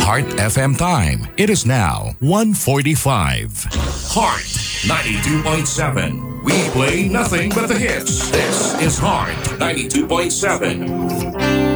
Heart FM time. It is now 1:45. Heart 92.7. We play nothing but the hits. This is Heart 92.7.